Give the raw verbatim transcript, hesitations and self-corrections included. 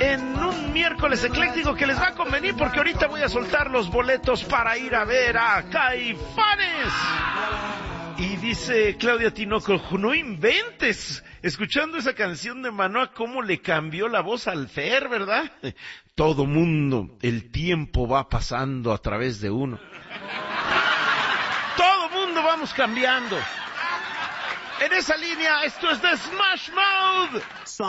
en un miércoles ecléctico que les va a convenir porque ahorita voy a soltar los boletos para ir a ver a Caifanes. Y dice Claudia Tinoco, no inventes, escuchando esa canción de Manoa, cómo le cambió la voz al Fer, ¿verdad? Todo mundo, el tiempo va pasando a través de uno. Todo mundo vamos cambiando. En esa línea, esto es de Smash Mouth.